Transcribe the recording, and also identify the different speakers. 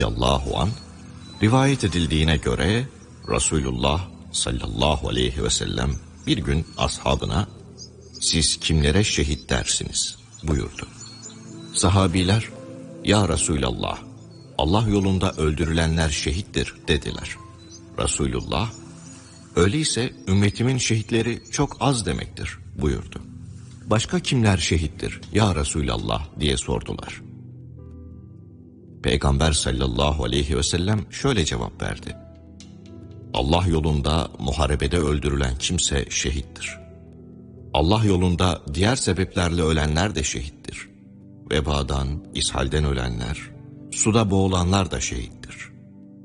Speaker 1: radıyallahu anh, rivayet edildiğine göre Resulullah sallallahu aleyhi ve sellem bir gün ashabına "Siz kimlere şehit dersiniz?" buyurdu. Sahabiler, "Ya Resulallah, Allah yolunda öldürülenler şehittir" dediler. Resulullah, "Öyleyse ümmetimin şehitleri çok az demektir" buyurdu. "Başka kimler şehittir ya Resulallah?" diye sordular. Peygamber sallallahu aleyhi ve sellem şöyle cevap verdi: "Allah yolunda muharebede öldürülen kimse şehittir. Allah yolunda diğer sebeplerle ölenler de şehittir. Vebadan, ishalden ölenler, suda boğulanlar da şehittir.